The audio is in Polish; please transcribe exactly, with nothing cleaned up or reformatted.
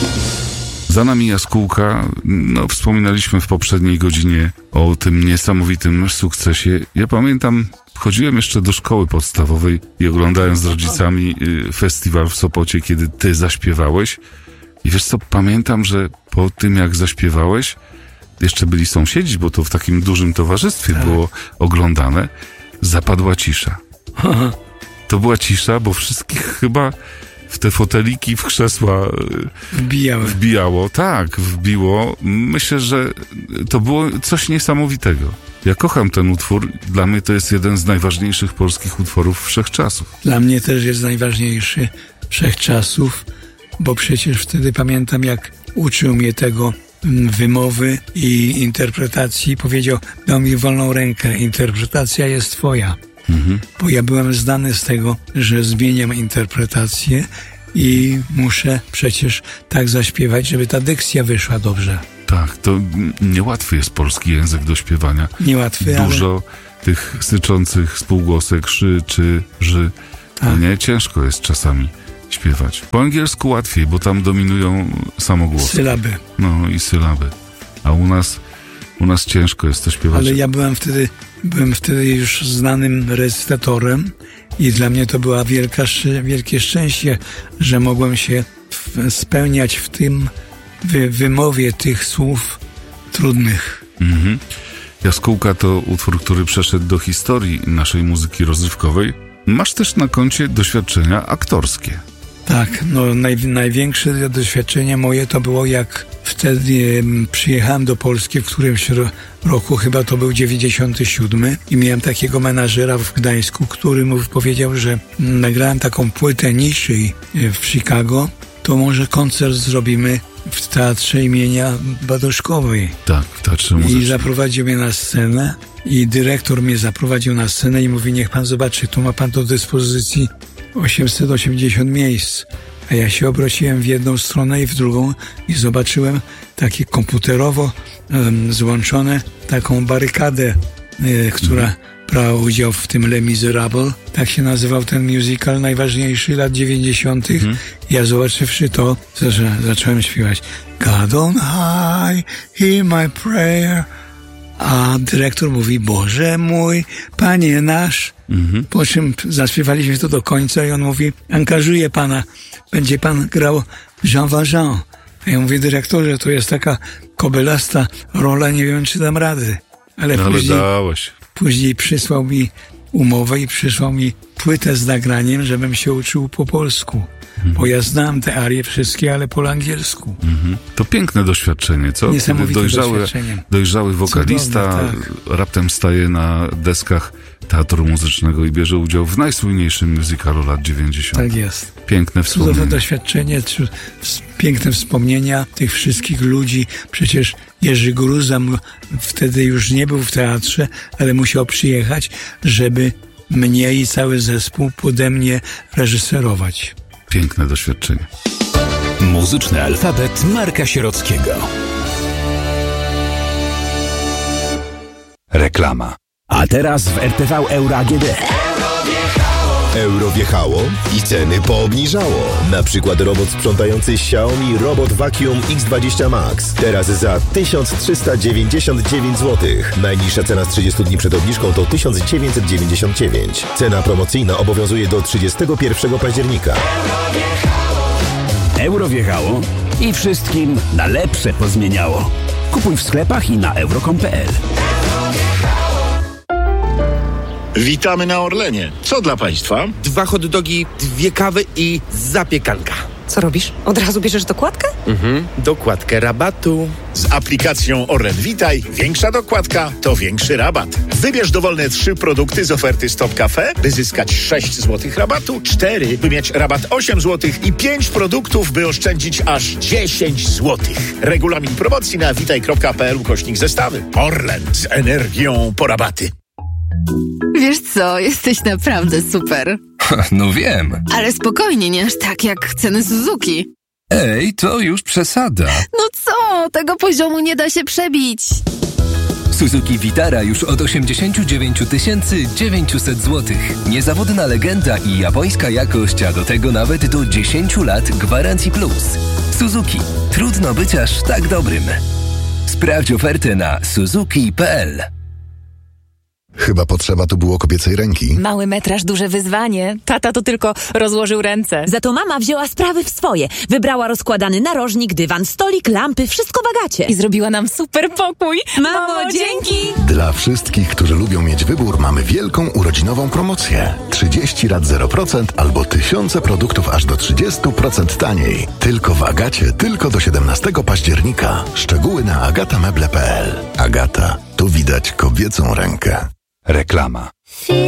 Za nami jaskółka. No, wspominaliśmy w poprzedniej godzinie o tym niesamowitym sukcesie. Ja pamiętam, chodziłem jeszcze do szkoły podstawowej i oglądałem z rodzicami festiwal w Sopocie, kiedy ty zaśpiewałeś. I wiesz co, pamiętam, że po tym jak zaśpiewałeś, jeszcze byli sąsiedzi, bo to w takim dużym towarzystwie tak było oglądane, zapadła cisza. To była cisza, bo wszystkich chyba w te foteliki, w krzesła Wbijały. wbijało. Tak, wbiło. Myślę, że to było coś niesamowitego. Ja kocham ten utwór. Dla mnie to jest jeden z najważniejszych polskich utworów wszechczasów. Dla mnie też jest najważniejszy wszechczasów, bo przecież wtedy pamiętam, jak uczył mnie tego wymowy i interpretacji. Powiedział, dał mi wolną rękę. Interpretacja jest twoja. Mhm. Bo ja byłem znany z tego, że zmieniam interpretację i muszę przecież tak zaśpiewać, żeby ta dykcja wyszła dobrze. Tak, to niełatwy jest polski język do śpiewania. Niełatwy, Dużo ale... tych syczących spółgłosek, szy, czy, ży. Tak. Nie, ciężko jest czasami śpiewać. Po angielsku łatwiej, bo tam dominują samogłosy. Sylaby. No i sylaby. A u nas, u nas ciężko jest to śpiewać. Ale ja byłem wtedy, byłem wtedy już znanym recytatorem i dla mnie to była wielka, wielkie szczęście, że mogłem się w, spełniać w tym wy, wymowie tych słów trudnych. Mhm. Jaskółka to utwór, który przeszedł do historii naszej muzyki rozrywkowej. Masz też na koncie doświadczenia aktorskie. Tak, no naj, największe doświadczenie moje to było, jak wtedy przyjechałem do Polski, w którymś roku, chyba to był dziewięćdziesiąty siódmy, i miałem takiego menażera w Gdańsku, który mu powiedział, że nagrałem taką płytę niszy w Chicago, to może koncert zrobimy w Teatrze imienia Badoszkowej. Tak, w Teatrze Muzycznym. I zaprowadził mnie na scenę i dyrektor mnie zaprowadził na scenę i mówi, niech pan zobaczy, tu ma pan do dyspozycji osiemset osiemdziesiąt miejsc. A ja się obróciłem w jedną stronę i w drugą i zobaczyłem takie komputerowo um, złączone taką barykadę, y, która mm. brała udział w tym Les Miserables. Tak się nazywał ten musical najważniejszy lat dziewięćdziesiątych. Mm. Ja zobaczywszy to, że zacząłem śpiewać God on high, hear my prayer. A dyrektor mówi, Boże mój, Panie nasz. Mhm. Po czym zaśpiewaliśmy to do końca i on mówi, angażuję pana, będzie pan grał Jean Valjean. A ja mówię, dyrektorze, to jest taka kobylasta rola, nie wiem, czy dam rady. Ale, no, później, ale dałeś. Później przysłał mi umowę i przysłał mi płytę z nagraniem, żebym się uczył po polsku. Mhm. Bo ja znam te arie wszystkie, ale po angielsku. Mhm. To piękne doświadczenie, co? Niesamowite dojrzały, doświadczenie. Dojrzały wokalista Cudowne, tak. raptem staje na deskach Teatru Muzycznego i bierze udział w najsłynniejszym musicalu lat dziewięćdziesiątych. Tak jest. Piękne wspomnienia. Cudowne doświadczenie, piękne wspomnienia tych wszystkich ludzi. Przecież Jerzy Gruza wtedy już nie był w teatrze, ale musiał przyjechać, żeby mnie i cały zespół pode mnie reżyserować. Piękne doświadczenie. Muzyczny alfabet Marka Sierockiego. Reklama. A teraz w R T V Euro A G D. Euro wjechało i ceny poobniżało. Na przykład robot sprzątający Xiaomi Robot Vacuum X dwadzieścia Max. Teraz za tysiąc trzysta dziewięćdziesiąt dziewięć złotych. Najniższa cena z trzydziestu dni przed obniżką to tysiąc dziewięćset dziewięćdziesiąt dziewięć. Cena promocyjna obowiązuje do trzydziestego pierwszego października. Euro wjechało i wszystkim na lepsze pozmieniało. Kupuj w sklepach i na euro kropka com kropka p l. Witamy na Orlenie. Co dla państwa? Dwa hot dogi, dwie kawy i zapiekanka. Co robisz? Od razu bierzesz dokładkę? Mhm, dokładkę rabatu. Z aplikacją Orlen Witaj większa dokładka to większy rabat. Wybierz dowolne trzy produkty z oferty Stop Cafe, by zyskać sześć złotych rabatu, cztery, by mieć rabat osiem złotych i pięć produktów, by oszczędzić aż dziesięć złotych. Regulamin promocji na witaj kropka p l ukośnik zestawy. Orlen z energią po rabaty. Wiesz co, jesteś naprawdę super. No wiem. Ale spokojnie, nie aż tak jak ceny Suzuki. Ej, to już przesada. No co, tego poziomu nie da się przebić. Suzuki Vitara już od osiemdziesiąt dziewięć tysięcy dziewięćset złotych. Niezawodna legenda i japońska jakość, a do tego nawet do dziesięć lat gwarancji plus. Suzuki. Trudno być aż tak dobrym. Sprawdź oferty na suzuki kropka p l. Chyba potrzeba tu było kobiecej ręki. Mały metraż, duże wyzwanie. Tata to tylko rozłożył ręce. Za to mama wzięła sprawy w swoje. Wybrała rozkładany narożnik, dywan, stolik, lampy, wszystko w Agacie. I zrobiła nam super pokój. Mamo, Mamo dzięki! Dla wszystkich, którzy lubią mieć wybór, mamy wielką urodzinową promocję. trzydzieści rat zero procent albo tysiące produktów aż do trzydzieści procent taniej. Tylko w Agacie, tylko do siedemnastego października. Szczegóły na agatameble kropka p l. Agata, tu widać kobiecą rękę. Reklama.